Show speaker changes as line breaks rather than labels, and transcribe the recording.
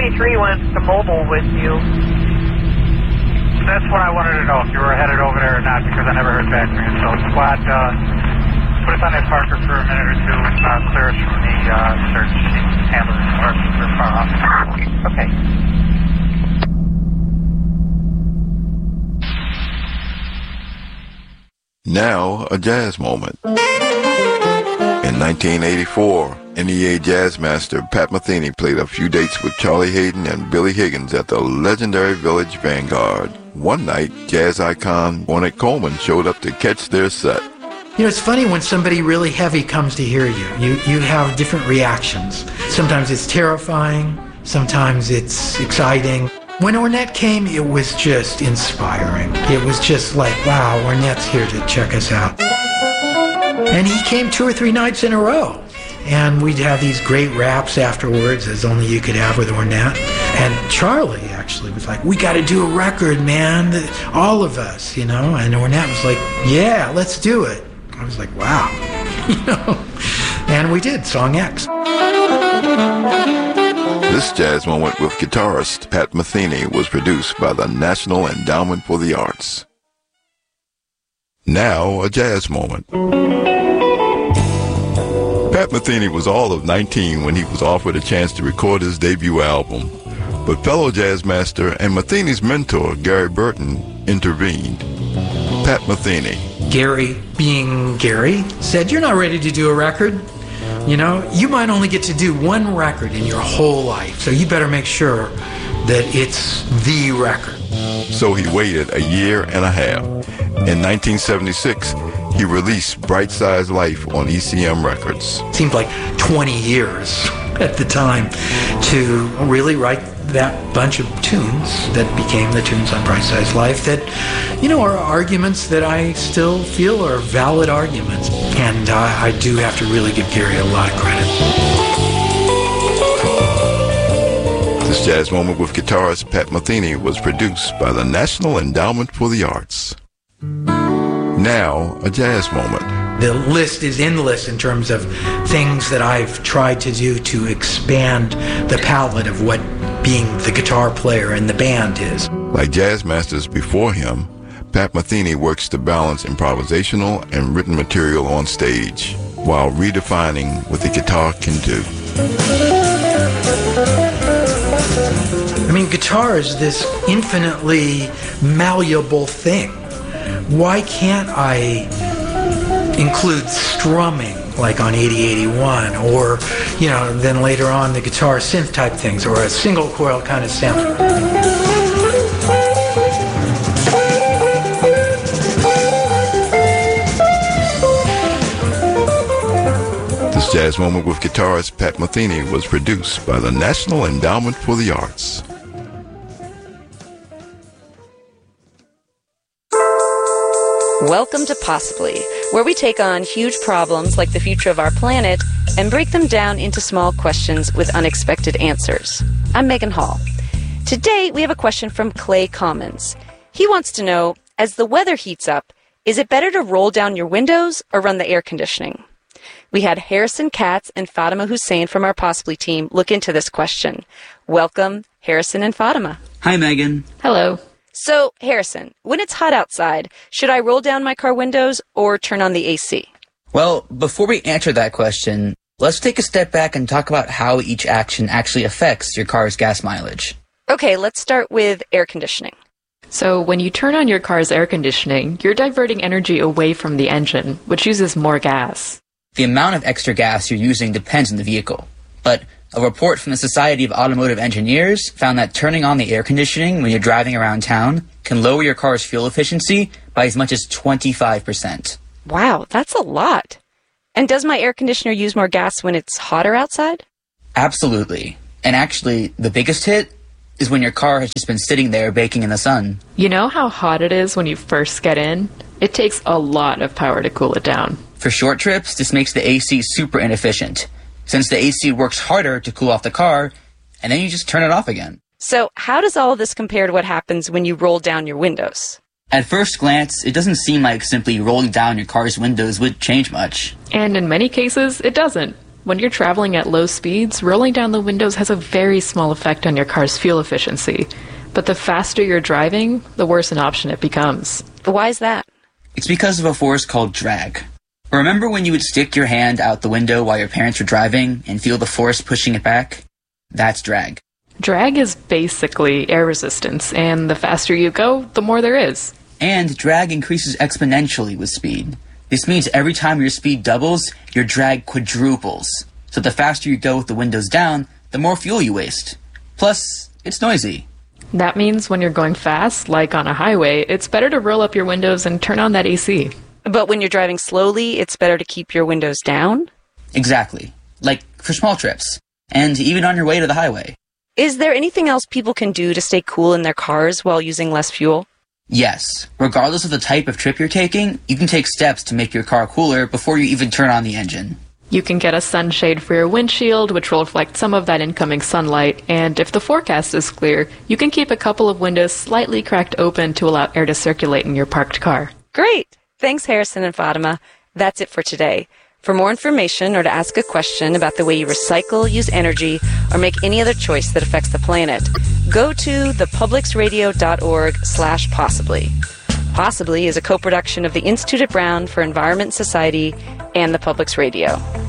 23 went to Mobile with you.
That's what I wanted to know, if you were headed over there or not, because I never heard back from you. So, squad, put us on that Parker for a minute or two and clear us from the search. Handle this work. We're far off.
Okay.
Now, a jazz moment. In 1984, NEA jazz master Pat Metheny played a few dates with Charlie Hayden and Billy Higgins at the legendary Village Vanguard. One night, jazz icon Ornette Coleman showed up to catch their set.
You know, it's funny when somebody really heavy comes to hear you. You have different reactions. Sometimes it's terrifying. Sometimes it's exciting. When Ornette came, it was just inspiring. It was just like, wow, Ornette's here to check us out. And he came 2 or 3 nights in a row. And we'd have these great raps afterwards, as only you could have with Ornette. And Charlie actually was like, we got to do a record, man. All of us, you know. And Ornette was like, yeah, let's do it. I was like, wow. You know. And we did, Song X.
This jazz moment with guitarist Pat Metheny was produced by the National Endowment for the Arts. Now, a jazz moment. Pat Metheny was all of 19 when he was offered a chance to record his debut album. But fellow jazz master and Metheny's mentor, Gary Burton, intervened. Pat Metheny.
Gary, being Gary, said, you're not ready to do a record. You know, you might only get to do one record in your whole life, so you better make sure that it's the record.
So he waited a year and a half. In 1976, he released Bright Size Life on ECM Records.
Seemed like 20 years at the time to really write that bunch of tunes that became the tunes on Bright Size Life that, you know, are arguments that I still feel are valid arguments. And I do have to really give Gary a lot of credit.
This jazz moment with guitarist Pat Metheny was produced by the National Endowment for the Arts. Now, a jazz moment.
The list is endless in terms of things that I've tried to do to expand the palette of what being the guitar player in the band is.
Like jazz masters before him, Pat Metheny works to balance improvisational and written material on stage while redefining what the guitar can do.
I mean, guitar is this infinitely malleable thing. Why can't I include strumming like on 8081 or, you know, then later on the guitar synth type things or a single coil kind of sampler?
This jazz moment with guitarist Pat Metheny was produced by the National Endowment for the Arts.
Welcome to Possibly, where we take on huge problems like the future of our planet and break them down into small questions with unexpected answers. I'm Megan Hall. Today, we have a question from Clay Commons. He wants to know, as the weather heats up, is it better to roll down your windows or run the air conditioning? We had Harrison Katz and Fatima Hussein from our Possibly team look into this question. Welcome, Harrison and Fatima.
Hi, Megan.
Hello. So, Harrison, when it's hot outside, should I roll down my car windows or turn on the AC?
Well, before we answer that question, let's take a step back and talk about how each action actually affects your car's gas mileage.
Okay, let's start with air conditioning.
So when you turn on your car's air conditioning, you're diverting energy away from the engine, which uses more gas.
The amount of extra gas you're using depends on the vehicle, but a report from the Society of Automotive Engineers found that turning on the air conditioning when you're driving around town can lower your car's fuel efficiency by as much as 25%.
Wow, that's a lot. And does my air conditioner use more gas when it's hotter outside?
Absolutely. And actually, the biggest hit is when your car has just been sitting there baking in the sun.
You know how hot it is when you first get in? It takes a lot of power to cool it down.
For short trips, this makes the AC super inefficient, since the AC works harder to cool off the car, and then you just turn it off again.
So how does all of this compare to what happens when you roll down your windows?
At first glance, it doesn't seem like simply rolling down your car's windows would change much.
And in many cases, it doesn't. When you're traveling at low speeds, rolling down the windows has a very small effect on your car's fuel efficiency. But the faster you're driving, the worse an option it becomes.
Why is that?
It's because of a force called drag. Remember when you would stick your hand out the window while your parents were driving and feel the force pushing it back? That's drag.
Drag is basically air resistance, and the faster you go, the more there is.
And drag increases exponentially with speed. This means every time your speed doubles, your drag quadruples. So the faster you go with the windows down, the more fuel you waste. Plus, it's noisy.
That means when you're going fast, like on a highway, it's better to roll up your windows and turn on that AC.
But when you're driving slowly, it's better to keep your windows down?
Exactly. Like for small trips. And even on your way to the highway.
Is there anything else people can do to stay cool in their cars while using less fuel?
Yes. Regardless of the type of trip you're taking, you can take steps to make your car cooler before you even turn on the engine.
You can get a sunshade for your windshield, which will reflect some of that incoming sunlight, and if the forecast is clear, you can keep a couple of windows slightly cracked open to allow air to circulate in your parked car.
Great! Thanks, Harrison and Fatima. That's it for today. For more information or to ask a question about the way you recycle, use energy, or make any other choice that affects the planet, go to thepublicsradio.org/possibly. Possibly is a co-production of the Institute at Brown for Environment and Society and the Publics Radio.